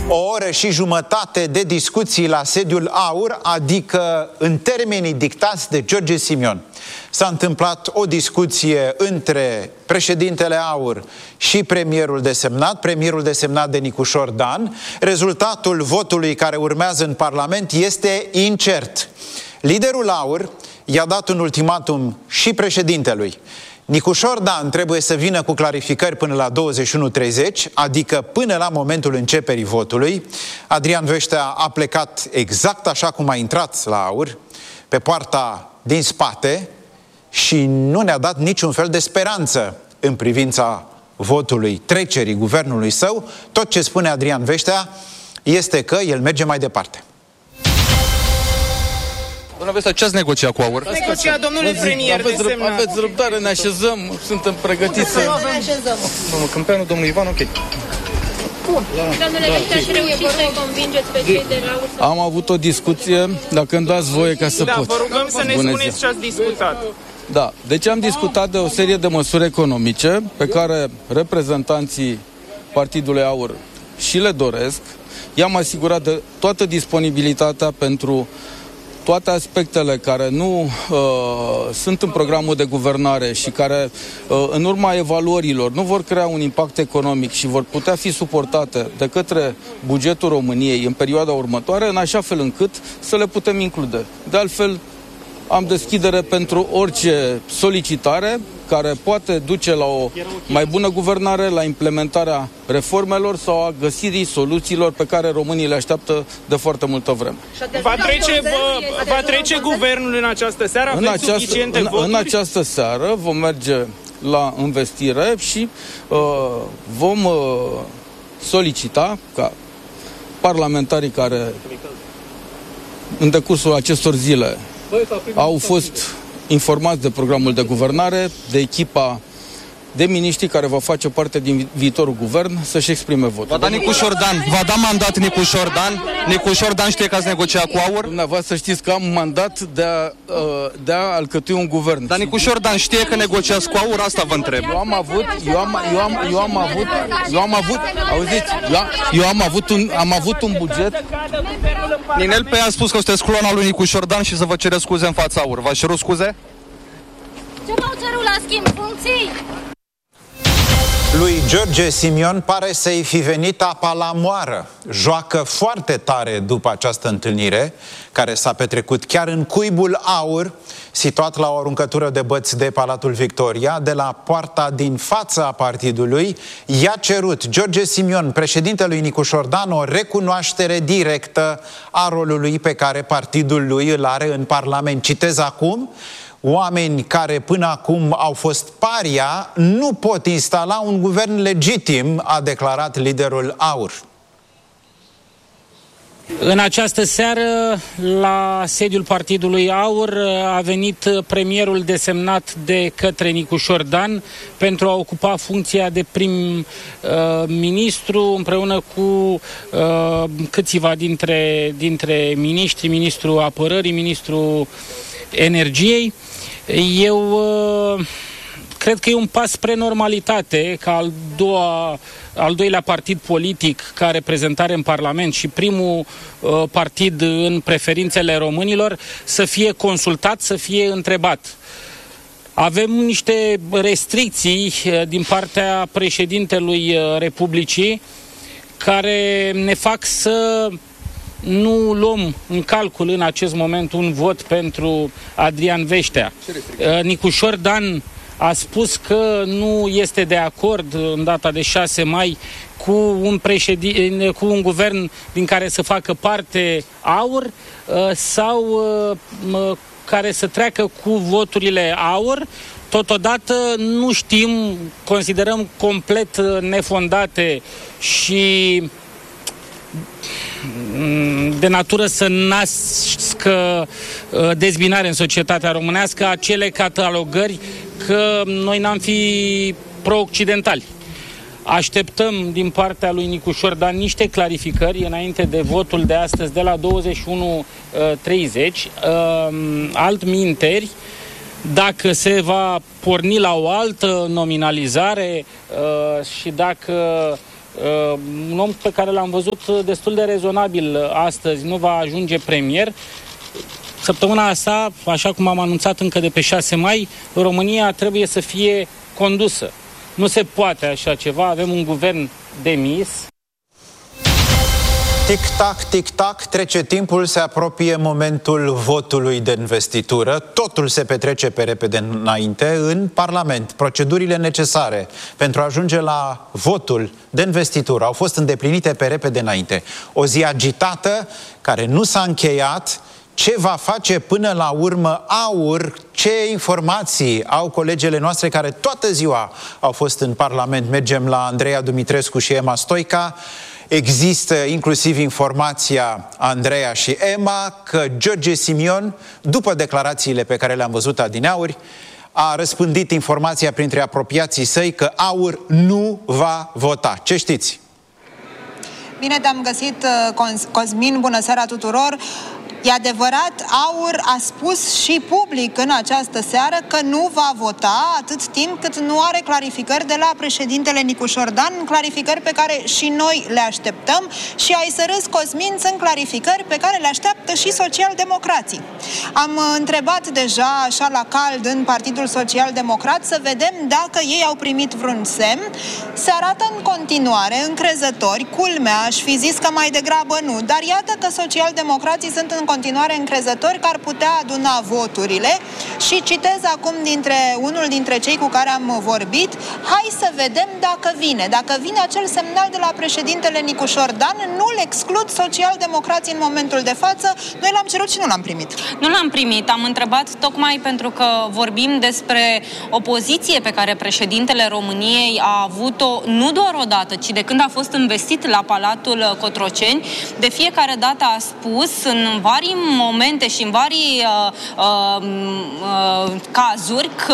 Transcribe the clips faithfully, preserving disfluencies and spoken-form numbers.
O oră și jumătate de discuții la sediul AUR, adică în termenii dictați de George Simion. S-a întâmplat o discuție între președintele AUR și premierul desemnat, premierul desemnat de Nicușor Dan. Rezultatul votului care urmează în Parlament este incert. Liderul AUR i-a dat un ultimatum și președintelui. Nicușor Dan trebuie să vină cu clarificări până la douăzeci și unu treizeci, adică până la momentul începerii votului. Adrian Veștea a plecat exact așa cum a intrat la AUR, pe poarta din spate, și nu ne-a dat niciun fel de speranță în privința votului, trecerii guvernului său. Tot ce spune Adrian Veștea este că el merge mai departe. Doamna Veștea, ce ați negociat cu AUR? Negociat, domnule premier, aveți, răb aveți răbdare, ne așezăm, suntem pregătiți să... Ne așezăm. Domnul Câmpeanu, domnul Ivan, ok. Bun. Domnule Veștea, ați reușit să-i convingeți pe cei de la AUR? Am avut o discuție, dacă îmi dați voie ca să da, pot. vă rugăm să ne Bună spuneți zi. ce ați discutat. Da, deci am discutat de o serie de măsuri economice pe care reprezentanții Partidului AUR și le doresc. I-am asigurat de toată disponibilitatea pentru toate aspectele care nu uh, sunt în programul de guvernare și care, uh, în urma evaluărilor, nu vor crea un impact economic și vor putea fi suportate de către bugetul României în perioada următoare, în așa fel încât să le putem include. De altfel, am deschidere pentru orice solicitare care poate duce la o mai bună guvernare, la implementarea reformelor sau a găsirii soluțiilor pe care românii le așteaptă de foarte multă vreme. Va trece, va, va trece guvernul în această seară? Aveți în această, suficiente în, voturi? în această seară vom merge la investire și uh, vom uh, solicita ca parlamentarii care în decursul acestor zile au fost informați de programul de guvernare, de echipa de miniștri care va face parte din viitorul guvern, să-și exprime votul. Va da Nicușor Dan, va da mandat Nicușor Dan. Nicușor Dan știe că ați negociat cu AUR? Dumneavoastră știți că am mandat de a, de a alcătui un guvern. Dar Nicușor Dan știe că negociați cu AUR? Asta vă întreb. Eu am avut, eu am, eu am, eu am avut, eu am avut, auziți, eu am, eu am avut un, am avut un buget. Ninel P. a spus că sunteți clona lui Nicușor Dan și să vă cere scuze în fața AUR. V-ați cerut scuze? Ce v-au cerut la schimb? Funcții? Lui George Simion pare să-i fi venit apa la moară. Joacă foarte tare după această întâlnire, care s-a petrecut chiar în cuibul AUR, situat la o aruncătură de băți de Palatul Victoria, de la poarta din fața a partidului. I-a cerut George Simion, președintelui Nicușor Dan, o recunoaștere directă a rolului pe care partidul lui îl are în Parlament. Citez acum: oameni care până acum au fost paria nu pot instala un guvern legitim, a declarat liderul AUR. În această seară, la sediul partidului AUR, a venit premierul desemnat de către Nicușor Dan pentru a ocupa funcția de prim-ministru uh, împreună cu uh, câțiva dintre, dintre miniștri, ministrul apărării, ministrul energiei. Eu uh, cred că e un pas spre normalitate ca al, doua, al doilea partid politic ca reprezentare în Parlament și primul uh, partid în preferințele românilor să fie consultat, să fie întrebat. Avem niște restricții uh, din partea președintelui uh, Republicii care ne fac să nu luăm în calcul în acest moment un vot pentru Adrian Veștea. Nicușor Dan a spus că nu este de acord în data de șase mai cu un, președin, cu un guvern din care să facă parte AUR sau care să treacă cu voturile AUR. Totodată nu știm, considerăm complet nefondate și de natură să nască dezbinare în societatea românească acele catalogări că noi n-am fi pro-occidentali. Așteptăm din partea lui Nicușor Dan niște clarificări înainte de votul de astăzi de la douăzeci și unu treizeci. Altminteri, dacă se va porni la o altă nominalizare și dacă un om pe care l-am văzut destul de rezonabil astăzi, nu va ajunge premier. Săptămâna asta, așa cum am anunțat încă de pe șase mai, România trebuie să fie condusă. Nu se poate așa ceva, avem un guvern demis. Tic-tac, tic-tac, trece timpul, se apropie momentul votului de investitură. Totul se petrece pe repede înainte în Parlament. Procedurile necesare pentru a ajunge la votul de investitură au fost îndeplinite pe repede înainte. O zi agitată, care nu s-a încheiat. Ce va face până la urmă AUR? Ce informații au colegele noastre care toată ziua au fost în Parlament? Mergem la Andreea Dumitrescu și Emma Stoica. Există inclusiv informația, Andreea și Emma, că George Simion, după declarațiile pe care le-am văzut adineauri, a răspândit informația printre apropiații săi că AUR nu va vota. Ce știți? Bine te-am găsit, Cosmin, bună seara tuturor! E adevărat, AUR a spus și public în această seară că nu va vota atât timp cât nu are clarificări de la președintele Nicușor Dan, clarificări pe care și noi le așteptăm și ai să râzi, Cosmin, sunt clarificări pe care le așteaptă și socialdemocrații. Am întrebat deja așa la cald în Partidul Social-Democrat să vedem dacă ei au primit vreun semn. Se arată în continuare încrezători, culmea, aș fi zis că mai degrabă nu, dar iată că socialdemocrații sunt în continuare încrezători că ar putea aduna voturile și citez acum dintre unul dintre cei cu care am vorbit: hai să vedem dacă vine. Dacă vine acel semnal de la președintele Nicușor Dan, nu-l exclud socialdemocrații în momentul de față. Noi l-am cerut și nu l-am primit. Nu l-am primit. Am întrebat tocmai pentru că vorbim despre o poziție pe care președintele României a avut-o nu doar o dată, ci de când a fost investit la Palatul Cotroceni. De fiecare dată a spus în vari momente și în vari uh, uh, uh, cazuri că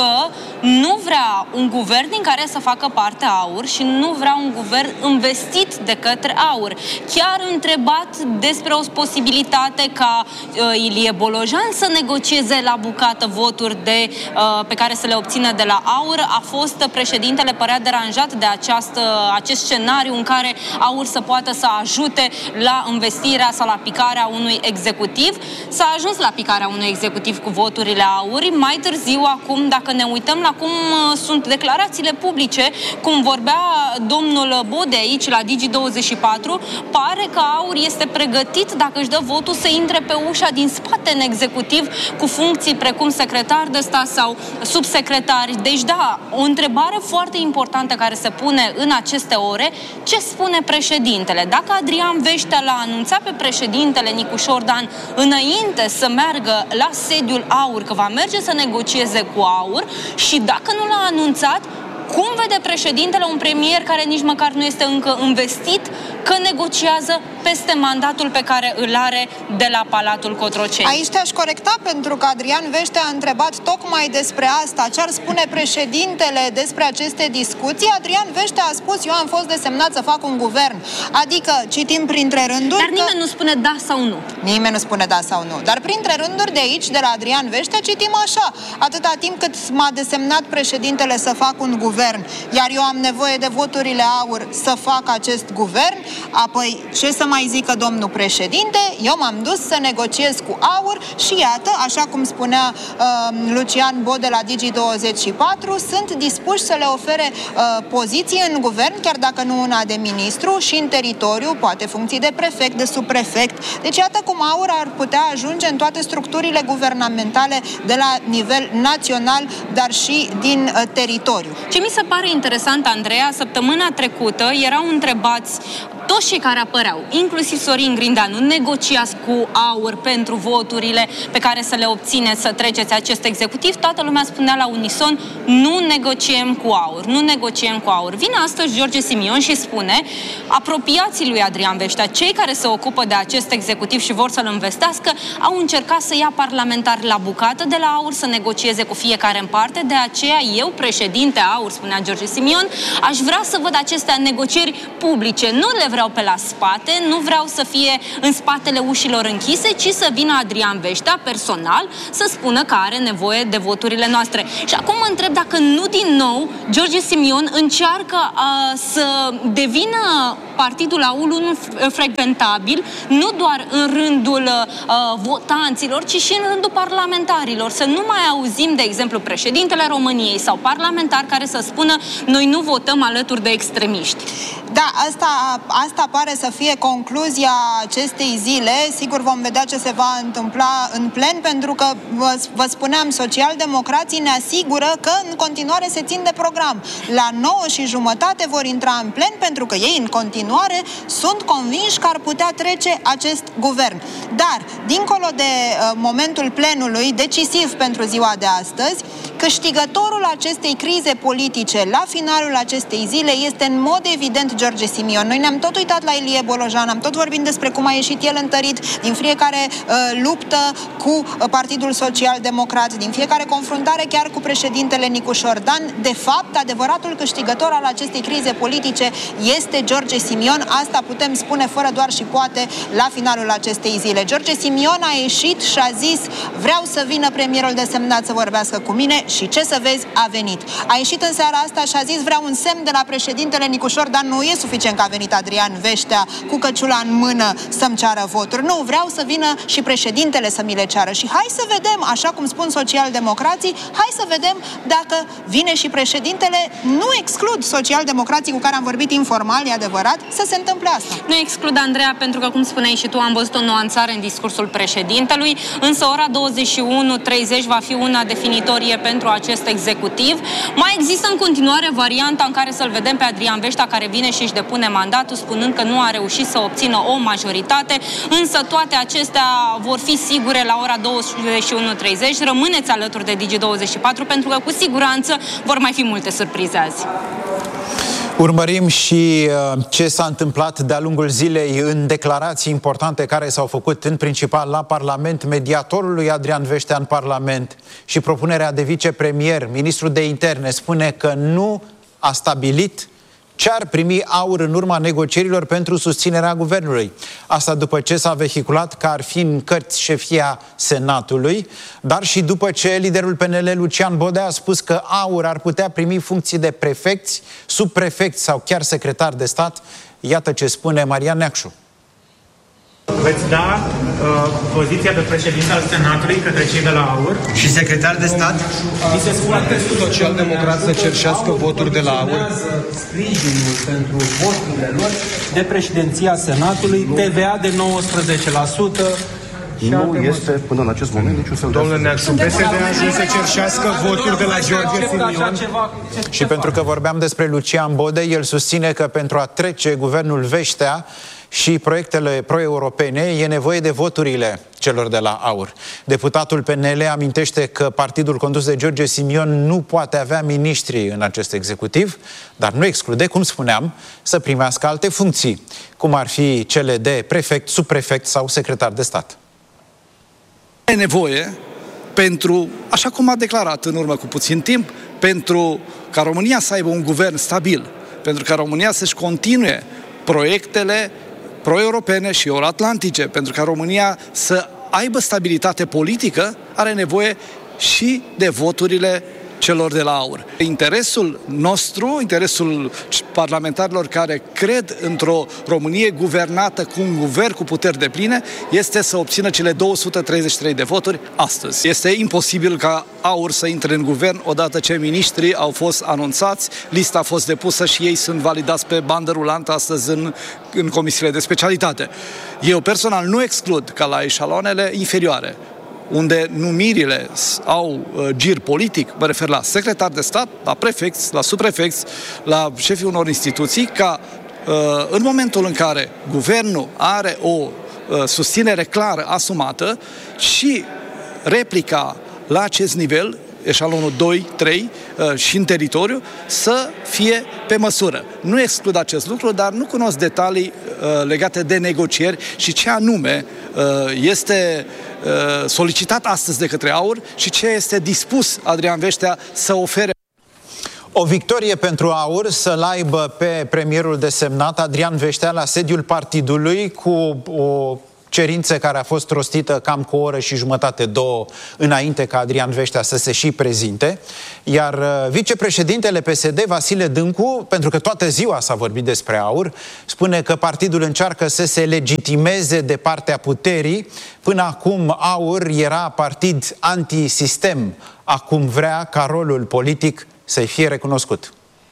nu vrea un guvern din care să facă parte AUR și nu vrea un guvern investit de către AUR. Chiar întrebat despre o posibilitate ca uh, Ilie Bolojan să negocieze la bucată voturi de, uh, pe care să le obțină de la AUR, a fost președintele părea deranjat de această, acest scenariu în care AUR să poată să ajute la investirea sau la picarea unui executiv. S-a ajuns la picarea unui executiv cu voturile AUR. Mai târziu, acum, dacă ne uităm la cum sunt declarațiile publice, cum vorbea domnul Bode aici la Digi douăzeci și patru, pare că AUR este pregătit, dacă își dă votul, să intre pe ușa din spate în executiv cu funcții precum secretar de stat sau subsecretari. Deci, da, o întrebare foarte importantă care se pune în aceste ore: ce spune președintele? Dacă Adrian Veștea l-a anunțat pe președintele Nicușor Dan înainte să meargă la sediul AUR că va merge să negocieze cu AUR, și dacă nu l-a anunțat, cum vede președintele un premier care nici măcar nu este încă investit că negociază peste mandatul pe care îl are de la Palatul Cotroceni? Aici te-aș corecta, pentru că Adrian Veștea a întrebat tocmai despre asta. Ce ar spune președintele despre aceste discuții? Adrian Veștea a spus: eu am fost desemnat să fac un guvern. Adică citim printre rânduri. Dar nimeni că... nu spune da sau nu. Nimeni nu spune da sau nu. Dar printre rânduri de aici, de la Adrian Veștea, citim așa: atâta timp cât m-a desemnat președintele să fac un guvern, iar eu am nevoie de voturile AUR să fac acest guvern, apoi ce să mai zică domnul președinte? Eu m-am dus să negociez cu AUR și iată, așa cum spunea uh, Lucian Bode la Digi douăzeci și patru, sunt dispuși să le ofere uh, poziții în guvern, chiar dacă nu una de ministru, și în teritoriu, poate funcții de prefect, de subprefect. Deci iată cum AUR ar putea ajunge în toate structurile guvernamentale de la nivel național, dar și din uh, teritoriu. Ce mi se pare interesant, Andreea, săptămâna trecută erau întrebați toți cei care apăreau, inclusiv Sorin Grindeanu: negociați cu AUR pentru voturile pe care să le obține să treceți acest executiv. Toată lumea spunea la unison: nu negociem cu AUR, nu negociem cu AUR. Vine astăzi George Simion și spune: apropiații lui Adrian Veștea, cei care se ocupă de acest executiv și vor să-l investească, au încercat să ia parlamentari la bucată de la AUR, să negocieze cu fiecare în parte. De aceea eu, președinte AUR, spunea George Simion, aș vrea să văd aceste negocieri publice. Nu le vreau pe la spate, nu vreau să fie în spatele ușilor închise, ci să vină Adrian Veștea personal să spună că are nevoie de voturile noastre. Și acum mă întreb dacă nu din nou George Simion încearcă uh, să devină partidul AUR unul frecventabil, nu doar în rândul uh, votanților, ci și în rândul parlamentarilor. Să nu mai auzim, de exemplu, președintele României sau parlamentari care să spună noi nu votăm alături de extremiști. Da, asta, asta pare să fie concluzia acestei zile. Sigur vom vedea ce se va întâmpla în plen, pentru că, vă, vă spuneam, socialdemocrații ne asigură că în continuare se țin de program. La nouă și jumătate vor intra în plen, pentru că ei în continuare sunt convinși că ar putea trece acest guvern. Dar, dincolo de uh, momentul plenului, decisiv pentru ziua de astăzi, câștigătorul acestei crize politice la finalul acestei zile este în mod evident George Simion. Noi ne-am tot uitat la Ilie Bolojan, am tot vorbit despre cum a ieșit el întărit din fiecare uh, luptă cu uh, Partidul Social Democrat, din fiecare confruntare chiar cu președintele Nicu Șordan. De fapt, adevăratul câștigător al acestei crize politice este George Simion. Asta putem spune fără doar și poate la finalul acestei zile. George Simion a ieșit și a zis: vreau să vină premierul desemnat să vorbească cu mine, și ce să vezi, a venit. A ieșit în seara asta și a zis: vreau un semn de la președintele Nicu Șordan. Nu e suficient că a venit Adrian Veștea cu căciula în mână să-mi ceară voturi. Nu, vreau să vină și președintele să mi le ceară. Și hai să vedem, așa cum spun socialdemocrații, hai să vedem dacă vine și președintele. Nu exclud socialdemocrații cu care am vorbit informal, e adevărat, să se întâmple asta. Nu exclud, Andreea, pentru că, cum spuneai și tu, am văzut o nuanțare în discursul președintelui, însă ora douăzeci și unu treizeci va fi una definitorie pentru acest executiv. Mai există în continuare varianta în care să-l vedem pe Adrian Veștea, care vine și își depune mandatul, spunând că nu a reușit să obțină o majoritate, însă toate acestea vor fi sigure la ora douăzeci și unu treizeci. Rămâneți alături de Digi douăzeci și patru, pentru că cu siguranță vor mai fi multe surprize azi. Urmărim și uh, ce s-a întâmplat de-a lungul zilei în declarații importante care s-au făcut în principal la Parlament, mediatorul lui Adrian Veștea în Parlament și propunerea de vicepremier. Ministrul de Interne spune că nu a stabilit ce ar primi AUR în urma negocierilor pentru susținerea guvernului. Asta după ce s-a vehiculat că ar fi în cărți șefia Senatului, dar și după ce liderul P N L, Lucian Bodea, a spus că AUR ar putea primi funcții de prefecți, subprefecți sau chiar secretar de stat. Iată ce spune Marian Neacșu. Veți da uh, poziția de președinte al Senatului către cei de la AUR? Și secretar de stat? Mi se spune că social-democrat să cerșească voturi de la AUR? Sprijinul pentru voturile lor de președinția Senatului, T V A de nouăsprezece la sută. Nu este până în acest moment niciun fel de... Domnule Neacșu, P S D a ajuns să cerșească voturi de la George Simion. Și pentru că vorbeam despre Lucian Bode, el susține că pentru a trece guvernul Veștea și proiectele pro-europene e nevoie de voturile celor de la AUR. Deputatul P N L amintește că partidul condus de George Simion nu poate avea miniștri în acest executiv, dar nu exclude, cum spuneam, să primească alte funcții, cum ar fi cele de prefect, subprefect sau secretar de stat. E nevoie pentru, așa cum a declarat în urmă cu puțin timp, pentru ca România să aibă un guvern stabil, pentru ca România să-și continue proiectele pro-europene și euroatlantice, pentru ca România să aibă stabilitate politică, are nevoie și de voturile celor de la AUR. Interesul nostru, interesul parlamentarilor care cred într-o Românie guvernată cu un guvern cu puteri depline, este să obțină cele două sute treizeci și trei de voturi astăzi. Este imposibil ca AUR să intre în guvern odată ce miniștrii au fost anunțați, lista a fost depusă și ei sunt validați pe bandă rulantă astăzi în, în comisiile de specialitate. Eu personal nu exclud ca la eșaloanele inferioare, unde numirile au uh, gir politic, mă refer la secretar de stat, la prefecți, la subprefecți, la șefii unor instituții, ca uh, în momentul în care guvernul are o uh, susținere clară, asumată, și replica la acest nivel, eșalonul doi, trei uh, și în teritoriu, să fie pe măsură. Nu exclud acest lucru, dar nu cunosc detalii uh, legate de negocieri și ce anume uh, este uh, solicitat astăzi de către AUR și ce este dispus Adrian Veștea să ofere. O victorie pentru AUR să-l aibă pe premierul desemnat Adrian Veștea la sediul partidului, cu o cerință care a fost rostită cam cu o oră și jumătate, două, înainte ca Adrian Veștea să se și prezinte. Iar vicepreședintele P S D, Vasile Dâncu, pentru că toată ziua s-a vorbit despre AUR, spune că partidul încearcă să se legitimeze de partea puterii. Până acum AUR era partid antisistem. Acum vrea ca rolul politic să-i fie recunoscut.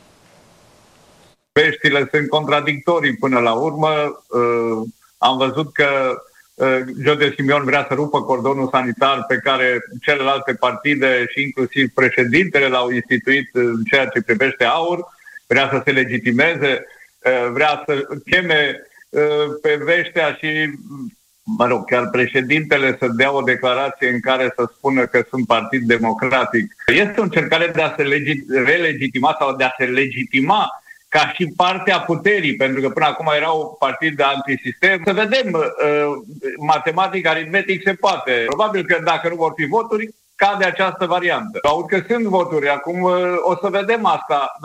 Veștile sunt contradictorii până la urmă. Uh, am văzut că uh, George Simion vrea să rupă cordonul sanitar pe care celelalte partide și inclusiv președintele l-au instituit în ceea ce privește AUR. Vrea să se legitimeze, uh, vrea să cheme uh, pe Veștea și, mă rog, chiar președintele să dea o declarație în care să spună că sunt partid democratic. Este o încercare de a se legi- relegitima sau de a se legitima ca și partea puterii, pentru că până acum era un partid de antisistem. Să vedem, uh, matematic, aritmetic se poate. Probabil că dacă nu vor fi voturi, cade această variantă. Aud că sunt voturi, acum uh, o să vedem asta.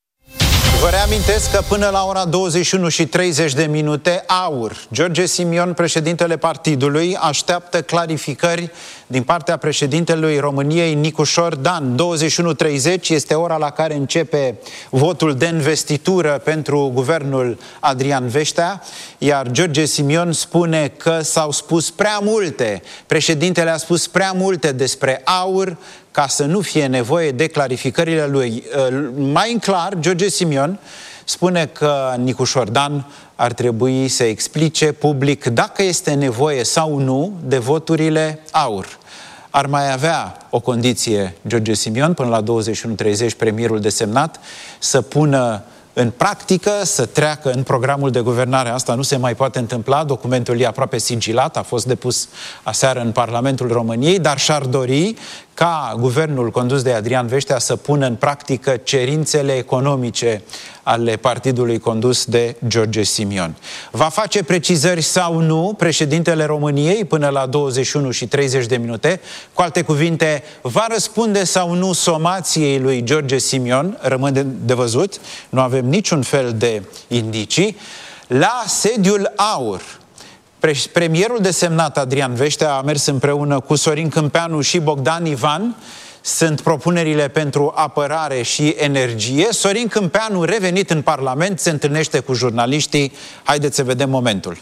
Vă reamintesc că până la ora douăzeci și unu și treizeci de minute, AUR, George Simion, președintele partidului, așteaptă clarificări din partea președintelui României, Nicușor Dan. douăzeci și unu treizeci este ora la care începe votul de investitură pentru guvernul Adrian Veștea, iar George Simion spune că s-au spus prea multe. Președintele a spus prea multe despre AUR ca să nu fie nevoie de clarificările lui. Mai în clar, George Simion spune că Nicușor Dan ar trebui să explice public dacă este nevoie sau nu de voturile AUR. Ar mai avea o condiție George Simion până la douăzeci și unu treizeci, premierul desemnat, să pună în practică, să treacă în programul de guvernare. Asta nu se mai poate întâmpla, documentul e aproape sigilat, a fost depus aseară în Parlamentul României, dar și-ar dori ca guvernul condus de Adrian Veștea să pună în practică cerințele economice ale partidului condus de George Simion. Va face precizări sau nu președintele României până la douăzeci și unu și treizeci de minute? Cu alte cuvinte, va răspunde sau nu somației lui George Simion? Rămâne de văzut, nu avem niciun fel de indicii. La sediul AUR, premierul desemnat Adrian Veștea a mers împreună cu Sorin Câmpeanu și Bogdan Ivan. Sunt propunerile pentru apărare și energie. Sorin Câmpeanu, revenit în Parlament, se întâlnește cu jurnaliștii. Haideți să vedem momentul.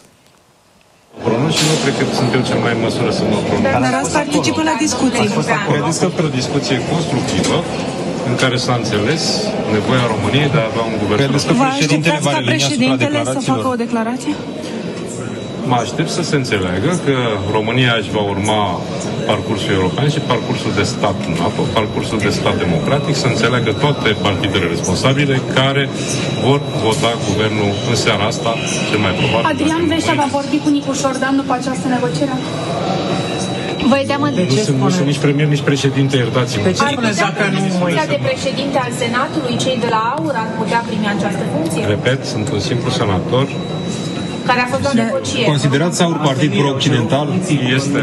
Și nu cred că sunt eu cel mai în măsură să mă pronunț. Dar ați participă la discuții. Credeți că pe o discuție constructivă, în care s-a înțeles nevoia României de a avea un guvern. Credeți că președintele va reveni asupra declarațiilor? Să facă o declarație? Mă aștept să se înțeleagă că România își va urma parcursul european și parcursul de stat NATO, parcursul de stat democratic, să înțeleagă toate partidele responsabile care vor vota guvernul în seara asta, cel mai probabil. Adrian Veștea va vorbi cu Nicușor Dan după această negociere? Vă e teamă de ce spune? Nu sunt nici premier, nici președinte, iertați-mă. Ar putea primi funcția de președinte al Senatului, cei de la AUR ar putea primi această funcție? Repet, sunt un simplu senator care a fost la negociere. Considerați AUR partid pro-occidental? Este.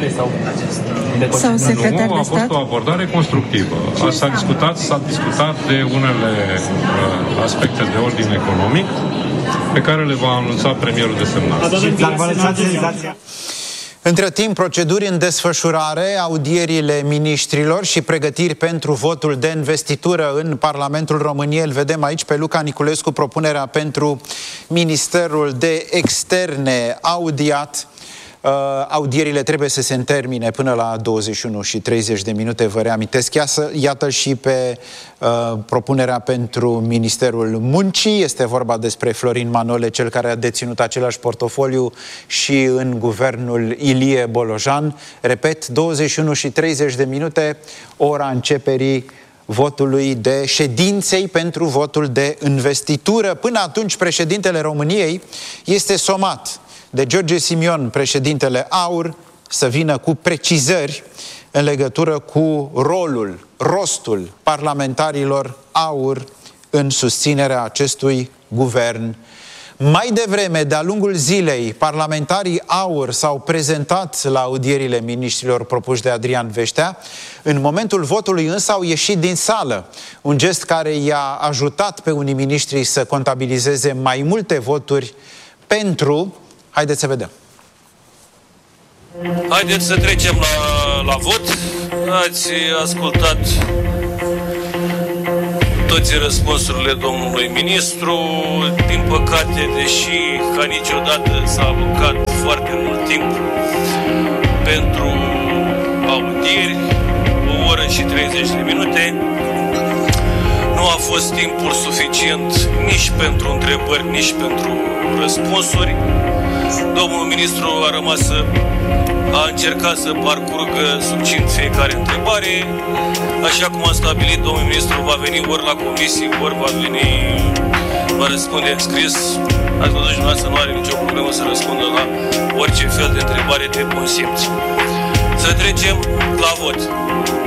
Sau secretar nu, de a stat? fost o abordare constructivă. S-a discutat, s-a discutat de unele uh, aspecte de ordin economic pe care le va anunța premierul desemnat. Între timp, proceduri în desfășurare, audierile miniștrilor și pregătiri pentru votul de investitură în Parlamentul României. Îl vedem aici pe Luca Niculescu, propunerea pentru Ministerul de Externe audiat. Uh, audierile trebuie să se termine până la douăzeci și unu și treizeci de minute, vă reamintesc. Iată și pe uh, propunerea pentru Ministerul Muncii. Este vorba despre Florin Manole, cel care a deținut același portofoliu și în guvernul Ilie Bolojan. Repet, douăzeci și unu și treizeci de minute, ora începerii votului de ședinței pentru votul de investitură. Până atunci, președintele României este somat de George Simion, președintele AUR, să vină cu precizări în legătură cu rolul, rostul parlamentarilor AUR în susținerea acestui guvern. Mai devreme, de-a lungul zilei, parlamentarii AUR s-au prezentat la audierile miniștrilor propuși de Adrian Veștea. În momentul votului însă au ieșit din sală, un gest care i-a ajutat pe unii miniștri să contabilizeze mai multe voturi pentru... Haideți să vedem. Haideți să trecem la, la vot. Ați ascultat toate răspunsurile domnului ministru. Din păcate, deși ca niciodată s-a alocat foarte mult timp pentru audieri, o oră și treizeci de minute, nu a fost timpul suficient nici pentru întrebări, nici pentru răspunsuri. Domnul ministru a rămas să a încercat să parcurgă succint fiecare întrebare. Așa cum a stabilit domnul ministru, va veni ori la comisii, ori va veni, va răspunde în scris. Ați văzut și dumneavoastră, nu are nicio problemă să răspundă la orice fel de întrebare de bun simț. Să trecem la vot.